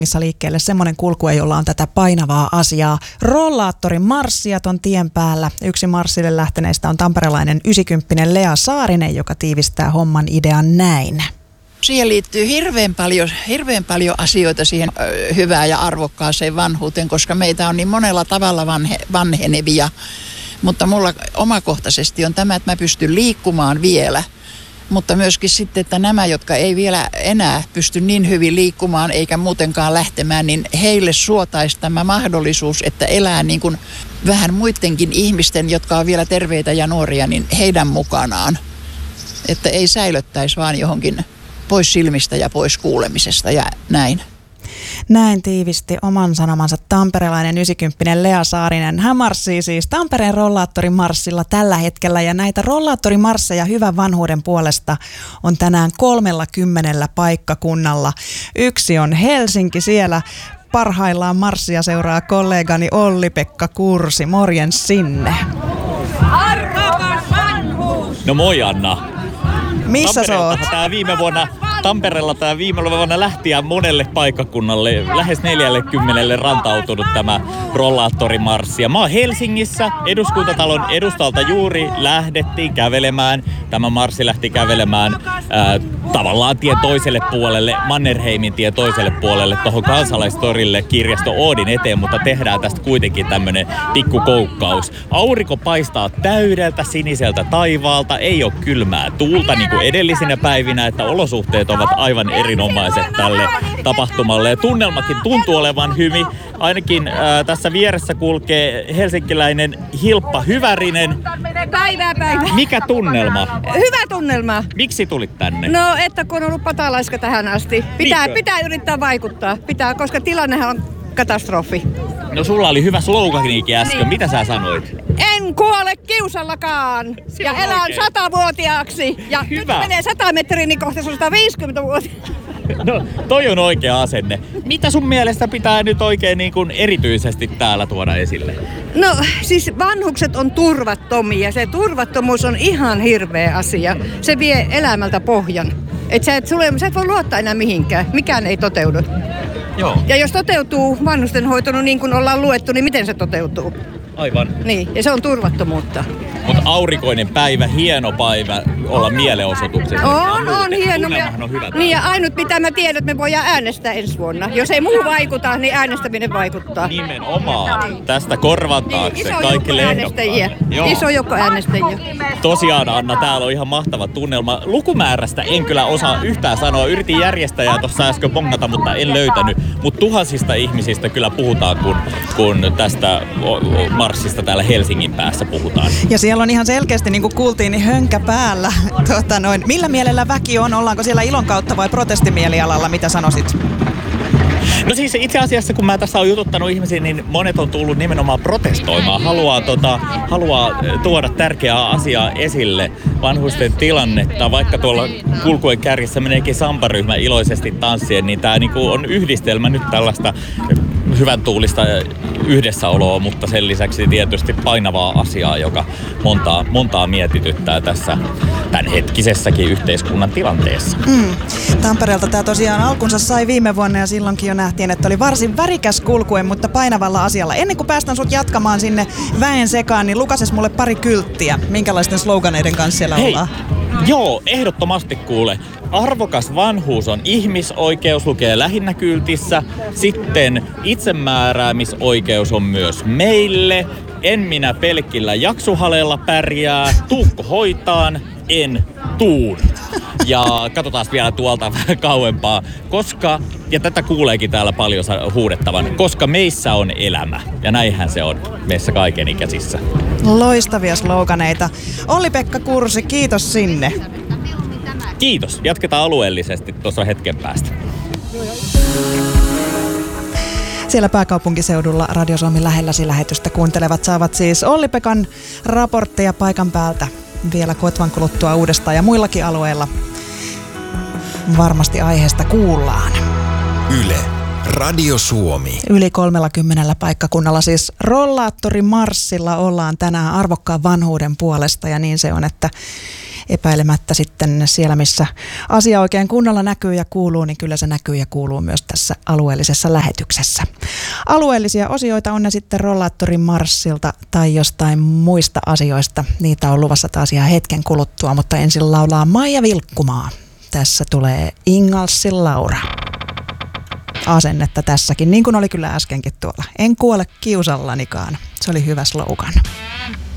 liikkeelle semmoinen kulkue, jolla on tätä painavaa asiaa. Rollaattorin marssijat on tien päällä. Yksi marssille lähteneistä on tamperelainen 90 Lea Saarinen, joka tiivistää homman idean näin. Siihen liittyy hirveän paljon asioita siihen hyvään ja arvokkaaseen vanhuuteen, koska meitä on niin monella tavalla vanhenevia. Mutta mulla omakohtaisesti on tämä, että mä pystyn liikkumaan vielä. Mutta myöskin sitten, että nämä, jotka ei vielä enää pysty niin hyvin liikkumaan eikä muutenkaan lähtemään, niin heille suotaisi tämä mahdollisuus, että elää niin kuin vähän muidenkin ihmisten, jotka on vielä terveitä ja nuoria, niin heidän mukanaan. Että ei säilöttäisi vaan johonkin pois silmistä ja pois kuulemisesta ja näin. Näin tiivisti oman sanomansa tamperelainen 90 Lea Saarinen. Hän marssii siis Tampereen rollaattorimarssilla tällä hetkellä ja näitä rollaattorimarsseja hyvän vanhuuden puolesta on tänään 30 paikkakunnalla. Yksi on Helsinki, siellä parhaillaan marssia seuraa kollegani Olli-Pekka Kursi. Morjens sinne. Arvokas vanhuus! No moi Anna. Missä sä oot? Tampereella tämä viime vuonna lähti ja monelle paikkakunnalle, lähes 40 rantautunut tämä rollaattorimarssi. Ja mä oon Helsingissä, Eduskuntatalon edustalta juuri lähdettiin kävelemään. Tämä marssi lähti kävelemään tavallaan tien toiselle puolelle, Mannerheimin tien toiselle puolelle, tuohon Kansalaistorille kirjasto Oodin eteen, mutta tehdään tästä kuitenkin tämmönen pikkukoukkaus. Aurinko paistaa täydeltä siniseltä taivaalta, ei ole kylmää tuulta niin kuin edellisinä päivinä, että olosuhteet ovat aivan erinomaiset tälle tapahtumalle. Ja tunnelmakin tuntuu olevan hyvin. Ainakin tässä vieressä kulkee helsinkiläinen Hilppa Hyvärinen. Päivää. Mikä tunnelma? Hyvä tunnelma. Miksi tulit tänne? No, että kun on ollut patalaiska tähän asti. Pitää yrittää vaikuttaa. Koska tilannehan on katastrofi. No sulla oli hyvä sloganikin äsken. Niin. Mitä sä sanoit? En kuole kiusallakaan. Se ja elän 100-vuotiaaksi. Ja hyvä. Nyt menee 100 metriä, niin kohta 150-vuotiaaksi. No, toi on oikea asenne. Mitä sun mielestä pitää nyt oikein niin kuin erityisesti täällä tuoda esille? No, siis vanhukset on turvattomia. Se turvattomuus on ihan hirveä asia. Se vie elämältä pohjan. Sä et voi luottaa enää mihinkään. Mikään ei toteudu. Joo. Ja jos toteutuu vanhustenhoito niin kuin ollaan luettu, niin miten se toteutuu? Aivan. Niin, ja se on turvattomuutta. Mutta aurinkoinen päivä, hieno päivä olla mielenosoituksessa. On hieno. On hyvä. Niin ja ainut mitä mä tiedän, että me voidaan äänestää ensi vuonna. Jos ei muu vaikuta, niin äänestäminen vaikuttaa. Nimenomaan. Tästä korvan taakse niin, kaikille äänestäjiä. Iso joukko äänestäjiä. Tosiaan Anna, täällä on ihan mahtava tunnelma. Lukumäärästä en kyllä osaa yhtään sanoa. Yritin järjestäjää tuossa äsken bongata, mutta en löytänyt. Mutta tuhansista ihmisistä kyllä puhutaan, kun tästä marssista täällä Helsingin päässä puhutaan. Ja siellä on ihan selkeästi, niin kuin kuultiin, niin hönkä päällä. Millä mielellä väki on? Ollaanko siellä ilon kautta vai protestimielialalla? Mitä sanoisit? No siis itse asiassa, kun mä tässä oon jututtanut ihmisiä, niin monet on tullut nimenomaan protestoimaan. Haluaa tuoda tärkeää asiaa esille, vanhusten tilannetta. Vaikka tuolla kulkuen kärjessä meneekin sambaryhmä iloisesti tanssien, niin tää niinku on yhdistelmä nyt tällaista hyvän tuulista yhdessäoloa, mutta sen lisäksi tietysti painavaa asiaa, joka montaa mietityttää tässä tämänhetkisessäkin yhteiskunnan tilanteessa. Tampereelta tämä tosiaan alkunsa sai viime vuonna ja silloinkin jo nähtiin, että oli varsin värikäs kulkue, mutta painavalla asialla. Ennen kuin päästän sut jatkamaan sinne väen sekaan, niin lukases mulle pari kylttiä. Minkälaisten sloganeiden kanssa siellä ollaan? Joo, ehdottomasti kuule. Arvokas vanhuus on ihmisoikeus, lukee lähinnä kyltissä. Sitten itsemääräämisoikeus on myös meille. En minä pelkillä jaksuhaleella pärjää. Tuukko hoitaan? En tuun. Ja katsotaan vielä tuolta vähän kauempaa, ja tätä kuuleekin täällä paljon huudettavan, koska meissä on elämä. Ja näinhän se on meissä kaikenikäisissä. Loistavia sloganeita. Olli-Pekka Kursi, kiitos sinne. Kiitos. Jatketaan alueellisesti tuossa hetken päästä. Siellä pääkaupunkiseudulla Radio Suomi lähelläsi lähetystä kuuntelevat saavat siis Olli-Pekan raportteja paikan päältä vielä kotvan kuluttua uudestaan ja muillakin alueilla varmasti aiheesta kuullaan. Yle, Radio Suomi. Yli 30 paikkakunnalla siis rollaattorimarssilla ollaan tänään arvokkaan vanhuuden puolesta ja niin se on, että epäilemättä sitten siellä, missä asia oikein kunnolla näkyy ja kuuluu, niin kyllä se näkyy ja kuuluu myös tässä alueellisessa lähetyksessä. Alueellisia osioita on ne sitten rollaattorin marssilta tai jostain muista asioista. Niitä on luvassa taas ihan hetken kuluttua, mutta ensin laulaa Maija Vilkkumaa. Tässä tulee Ingalsin Laura. Asennetta tässäkin, niin kuin oli kyllä äskenkin tuolla. En kuole kiusallanikaan. Se oli hyvä slogan.